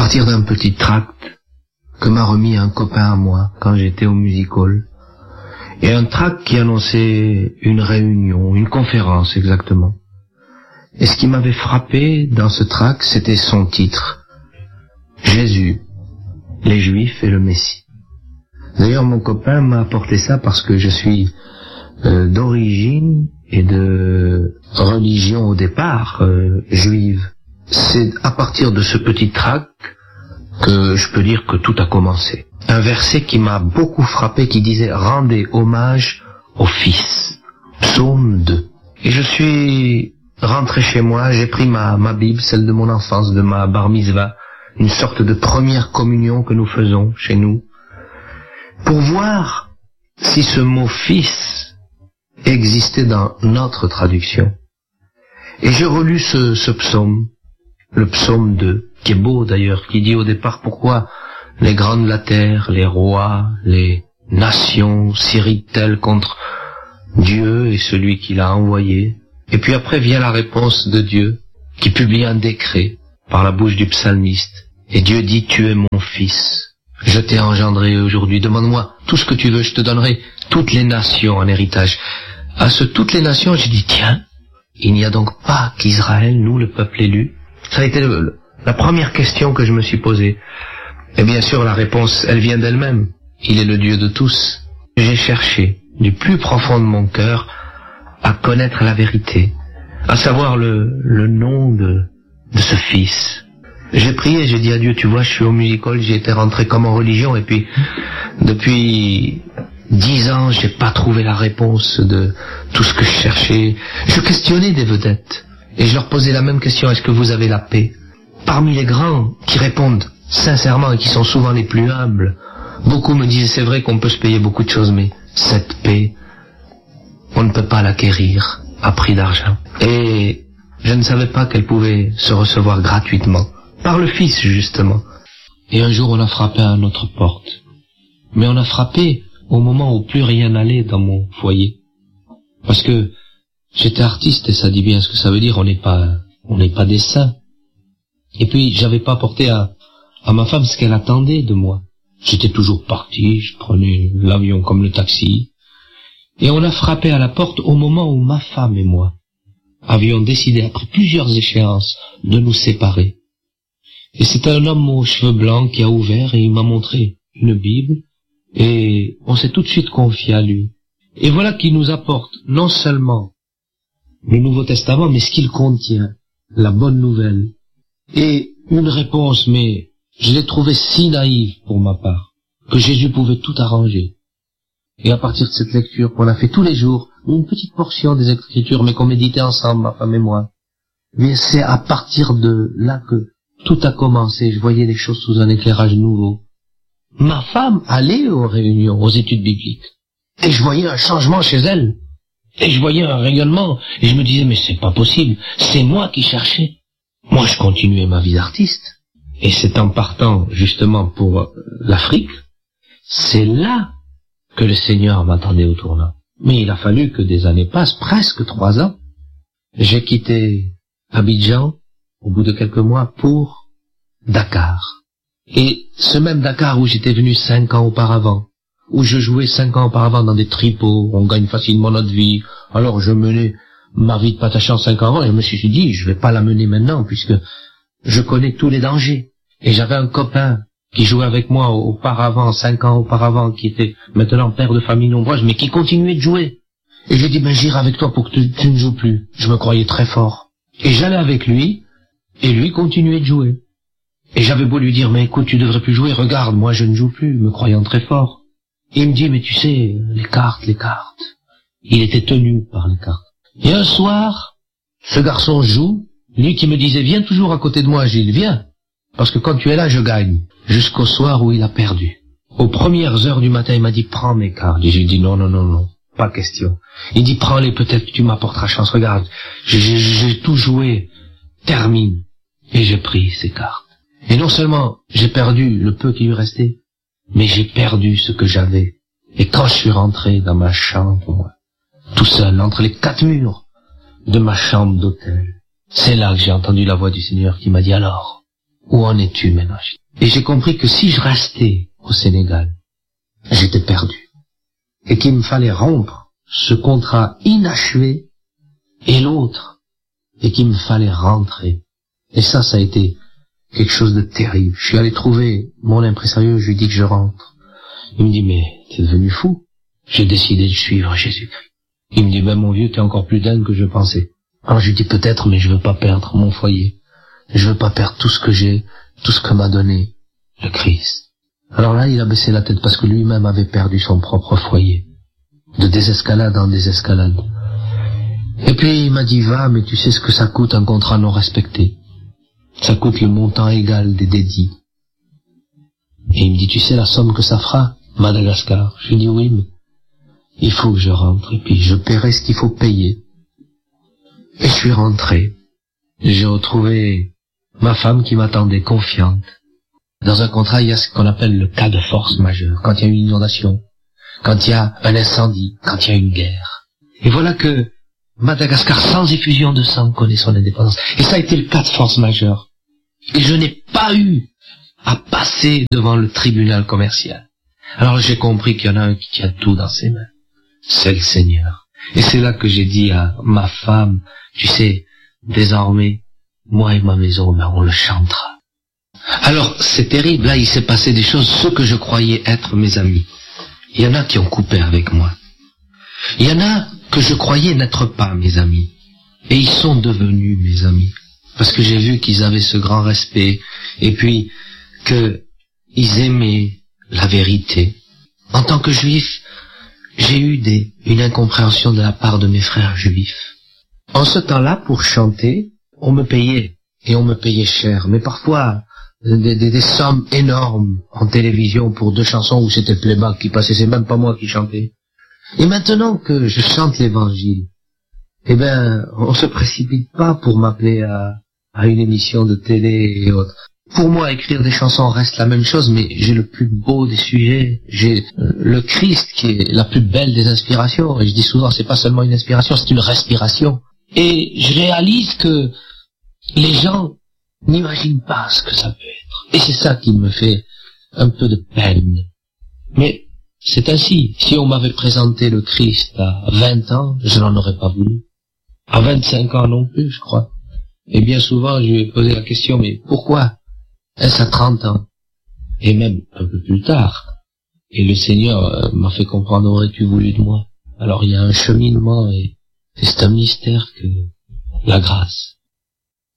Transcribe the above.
partir d'un petit tract que m'a remis un copain à moi quand j'étais au music hall. Et un tract qui annonçait une réunion, une conférence exactement. Et ce qui m'avait frappé dans ce tract, c'était son titre. Jésus, les Juifs et le Messie. D'ailleurs, mon copain m'a apporté ça parce que je suis d'origine et de religion au départ juive. C'est à partir de ce petit tract que je peux dire que tout a commencé. Un verset qui m'a beaucoup frappé qui disait « Rendez hommage au Fils ». Psaume 2. Et je suis rentré chez moi, j'ai pris ma Bible, celle de mon enfance, de ma bar mitzvah, une sorte de première communion que nous faisons chez nous, pour voir si ce mot Fils existait dans notre traduction. Et j'ai relu ce psaume, le psaume 2, qui est beau d'ailleurs, qui dit au départ pourquoi les grands de la terre, les rois, les nations s'irritent-elles contre Dieu et celui qui l'a envoyé. Et puis après vient la réponse de Dieu, qui publie un décret par la bouche du psalmiste. Et Dieu dit, tu es mon fils. Je t'ai engendré aujourd'hui. Demande-moi tout ce que tu veux, je te donnerai toutes les nations en héritage. À ce toutes les nations, j'ai dit, tiens, il n'y a donc pas qu'Israël, nous, le peuple élu. Ça a été la première question que je me suis posée. Et bien sûr, la réponse, elle vient d'elle-même. Il est le Dieu de tous. J'ai cherché, du plus profond de mon cœur, à connaître la vérité, à savoir le nom de ce fils. J'ai prié, j'ai dit à Dieu, tu vois, je suis au music hall, j'ai été rentré comme en religion, et puis, depuis 10 ans, j'ai pas trouvé la réponse de tout ce que je cherchais. Je questionnais des vedettes, et je leur posais la même question, est-ce que vous avez la paix? Parmi les grands qui répondent sincèrement et qui sont souvent les plus humbles, beaucoup me disaient, c'est vrai qu'on peut se payer beaucoup de choses, mais cette paix, on ne peut pas l'acquérir à prix d'argent. Et je ne savais pas qu'elle pouvait se recevoir gratuitement, par le Fils justement. Et un jour on a frappé à notre porte. Mais on a frappé au moment où plus rien n'allait dans mon foyer. Parce que j'étais artiste et ça dit bien ce que ça veut dire, on n'est pas des saints. Et puis j'avais pas apporté à ma femme ce qu'elle attendait de moi. J'étais toujours parti, je prenais l'avion comme le taxi. Et on a frappé à la porte au moment où ma femme et moi avions décidé, après plusieurs échéances, de nous séparer. Et c'était un homme aux cheveux blancs qui a ouvert et il m'a montré une Bible et on s'est tout de suite confié à lui. Et voilà qu'il nous apporte non seulement le Nouveau Testament, mais ce qu'il contient, la bonne nouvelle. Et une réponse, mais je l'ai trouvée si naïve pour ma part, que Jésus pouvait tout arranger. Et à partir de cette lecture qu'on a fait tous les jours, une petite portion des Écritures, mais qu'on méditait ensemble, ma femme et moi, mais c'est à partir de là que tout a commencé. Je voyais les choses sous un éclairage nouveau. Ma femme allait aux réunions, aux études bibliques, et je voyais un changement chez elle, et je voyais un rayonnement, et je me disais, mais c'est pas possible, c'est moi qui cherchais. Moi, je continuais ma vie d'artiste, et c'est en partant justement pour l'Afrique, c'est là que le Seigneur m'attendait au tournant. Mais il a fallu que des années passent, presque 3 ans. J'ai quitté Abidjan, au bout de quelques mois, pour Dakar. Et ce même Dakar où j'étais venu 5 ans auparavant, où je jouais 5 ans auparavant dans des tripots, on gagne facilement notre vie, alors je menais ma vie de patachant 5 ans avant, et je me suis dit, je vais pas la mener maintenant, puisque je connais tous les dangers. Et j'avais un copain qui jouait avec moi auparavant, 5 ans auparavant, qui était maintenant père de famille nombreuse, mais qui continuait de jouer. Et j'ai dit, ben j'irai avec toi pour que tu ne joues plus. Je me croyais très fort. Et j'allais avec lui, et lui continuait de jouer. Et j'avais beau lui dire, mais écoute, tu devrais plus jouer, regarde, moi je ne joue plus, me croyant très fort. Et il me dit, mais tu sais, les cartes. Il était tenu par les cartes. Et un soir, ce garçon joue, lui qui me disait, viens toujours à côté de moi, Gilles, viens. Parce que quand tu es là, je gagne. Jusqu'au soir où il a perdu. Aux premières heures du matin, il m'a dit, prends mes cartes. Et j'ai dit, non, pas question. Il dit, prends-les, peut-être que tu m'apporteras chance. Regarde, j'ai tout joué. Termine. Et j'ai pris ces cartes. Et non seulement j'ai perdu le peu qui lui restait, mais j'ai perdu ce que j'avais. Et quand je suis rentré dans ma chambre, moi, tout seul, entre les 4 murs de ma chambre d'hôtel, c'est là que j'ai entendu la voix du Seigneur qui m'a dit, alors, où en es-tu maintenant? Et j'ai compris que si je restais au Sénégal, j'étais perdu. Et qu'il me fallait rompre ce contrat inachevé et l'autre, et qu'il me fallait rentrer. Et ça a été quelque chose de terrible. Je suis allé trouver mon impresario, je lui dis que je rentre. Il me dit, mais t'es devenu fou. J'ai décidé de suivre Jésus-Christ. Il me dit, ben mon vieux, t'es encore plus dingue que je pensais. Alors je lui dis, peut-être, mais je veux pas perdre mon foyer. Je veux pas perdre tout ce que j'ai, tout ce que m'a donné le Christ. Alors là, il a baissé la tête parce que lui-même avait perdu son propre foyer. De désescalade en désescalade. Et puis il m'a dit, va, mais tu sais ce que ça coûte un contrat non respecté. Ça coûte le montant égal des dédits. Et il me dit, tu sais la somme que ça fera, Madagascar? Je lui dis, oui, mais il faut que je rentre, et puis je paierai ce qu'il faut payer. Et je suis rentré. J'ai retrouvé ma femme qui m'attendait confiante. Dans un contrat, il y a ce qu'on appelle le cas de force majeure. Quand il y a une inondation, quand il y a un incendie, quand il y a une guerre. Et voilà que Madagascar, sans effusion de sang, connaît son indépendance. Et ça a été le cas de force majeure. Et je n'ai pas eu à passer devant le tribunal commercial. Alors j'ai compris qu'il y en a un qui tient tout dans ses mains. C'est le Seigneur. Et c'est là que j'ai dit à ma femme, tu sais, désormais, moi et ma maison, ben on le chantera. Alors c'est terrible, là il s'est passé des choses, ceux que je croyais être mes amis. Il y en a qui ont coupé avec moi. Il y en a que je croyais n'être pas mes amis. Et ils sont devenus mes amis. Parce que j'ai vu qu'ils avaient ce grand respect. Et puis, qu'ils aimaient la vérité. En tant que juif, j'ai eu une incompréhension de la part de mes frères juifs. En ce temps-là, pour chanter, on me payait. Et on me payait cher. Mais parfois, des sommes énormes en télévision pour 2 chansons où c'était playback qui passait. C'est même pas moi qui chantais. Et maintenant que je chante l'évangile, eh ben, on se précipite pas pour m'appeler à une émission de télé et autres. Pour moi, écrire des chansons reste la même chose, mais j'ai le plus beau des sujets. J'ai le Christ qui est la plus belle des inspirations. Et je dis souvent, c'est pas seulement une inspiration, c'est une respiration. Et je réalise que les gens n'imaginent pas ce que ça peut être. Et c'est ça qui me fait un peu de peine. Mais c'est ainsi. Si on m'avait présenté le Christ à 20 ans, je n'en aurais pas voulu. À 25 ans non plus, je crois. Et bien souvent, je lui ai posé la question, mais pourquoi est-ce à 30 ans? Et même un peu plus tard. Et le Seigneur m'a fait comprendre, aurais-tu voulu de moi? Alors il y a un cheminement et c'est un mystère que la grâce.